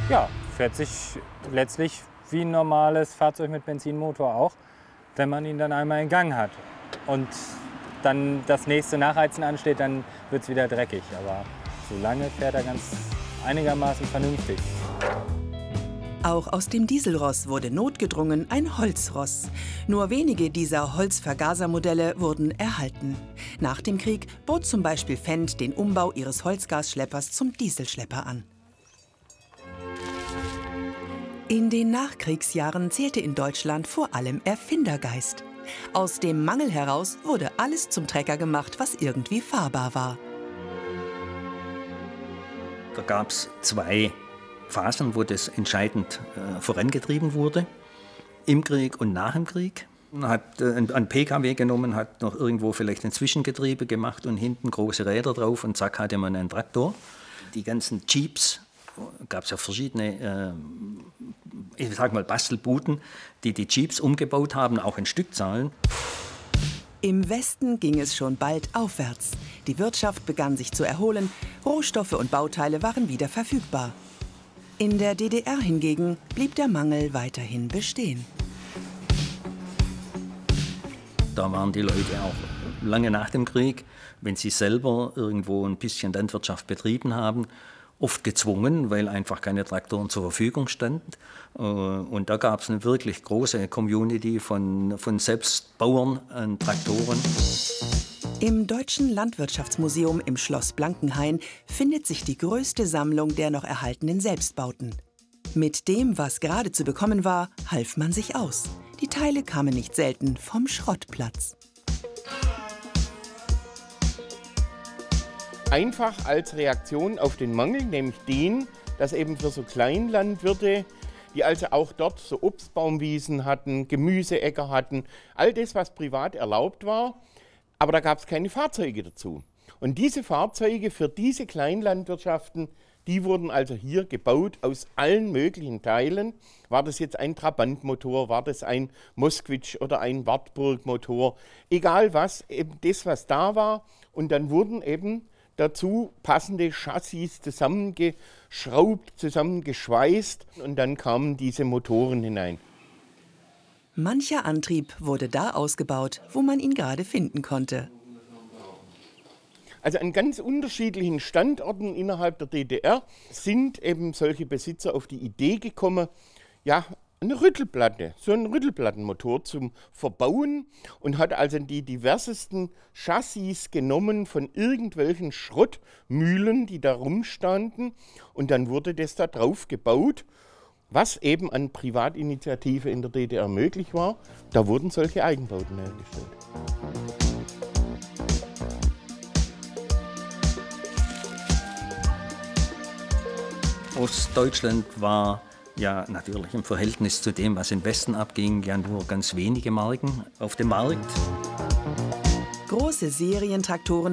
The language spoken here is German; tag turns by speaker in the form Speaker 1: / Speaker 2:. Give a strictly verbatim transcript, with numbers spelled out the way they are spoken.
Speaker 1: Ja, fährt sich letztlich wie ein normales Fahrzeug mit Benzinmotor auch, wenn man ihn dann einmal in Gang hat. Und dann das nächste Nachheizen ansteht, dann wird es wieder dreckig. Aber solange fährt er ganz einigermaßen vernünftig.
Speaker 2: Auch aus dem Dieselross wurde notgedrungen ein Holzross. Nur wenige dieser Holzvergasermodelle wurden erhalten. Nach dem Krieg bot zum Beispiel Fendt den Umbau ihres Holzgasschleppers zum Dieselschlepper an. In den Nachkriegsjahren zählte in Deutschland vor allem Erfindergeist. Aus dem Mangel heraus wurde alles zum Trecker gemacht, was irgendwie fahrbar war.
Speaker 3: Da gab es zwei Phasen, wo das entscheidend äh, vorangetrieben wurde, im Krieg und nach dem Krieg. Man hat äh, einen P K W genommen, hat noch irgendwo vielleicht ein Zwischengetriebe gemacht und hinten große Räder drauf und zack hatte man einen Traktor. Die ganzen Jeeps, gab es ja verschiedene, äh, ich sag mal Bastelbuden, die die Jeeps umgebaut haben, auch in Stückzahlen.
Speaker 2: Im Westen ging es schon bald aufwärts. Die Wirtschaft begann sich zu erholen, Rohstoffe und Bauteile waren wieder verfügbar. In der D D R hingegen blieb der Mangel weiterhin bestehen.
Speaker 3: Da waren die Leute auch lange nach dem Krieg, wenn sie selber irgendwo ein bisschen Landwirtschaft betrieben haben, oft gezwungen, weil einfach keine Traktoren zur Verfügung standen. Und da gab es eine wirklich große Community von, von Selbstbauern an Traktoren.
Speaker 2: Im Deutschen Landwirtschaftsmuseum im Schloss Blankenhain findet sich die größte Sammlung der noch erhaltenen Selbstbauten. Mit dem, was gerade zu bekommen war, half man sich aus. Die Teile kamen nicht selten vom Schrottplatz.
Speaker 4: Einfach als Reaktion auf den Mangel, nämlich den, dass eben für so Kleinlandwirte, die also auch dort so Obstbaumwiesen hatten, Gemüseäcker hatten, all das, was privat erlaubt war, aber da gab es keine Fahrzeuge dazu. Und diese Fahrzeuge für diese Kleinlandwirtschaften, die wurden also hier gebaut aus allen möglichen Teilen. War das jetzt ein Trabantmotor, war das ein Moskwitsch oder ein Wartburg-Motor, egal was, eben das, was da war. Und dann wurden eben dazu passende Chassis zusammengeschraubt, zusammengeschweißt und dann kamen diese Motoren hinein.
Speaker 2: Mancher Antrieb wurde da ausgebaut, wo man ihn gerade finden konnte.
Speaker 4: Also an ganz unterschiedlichen Standorten innerhalb der D D R sind eben solche Besitzer auf die Idee gekommen, ja, eine Rüttelplatte, so einen Rüttelplattenmotor zum Verbauen und hat also die diversesten Chassis genommen von irgendwelchen Schrottmühlen, die da rumstanden, und dann wurde das da drauf gebaut, was eben an Privatinitiative in der D D R möglich war. Da wurden solche Eigenbauten hergestellt.
Speaker 3: Ostdeutschland war ja natürlich im Verhältnis zu dem, was im Westen abging, ja nur ganz wenige Marken auf dem Markt.
Speaker 2: Große Serientraktoren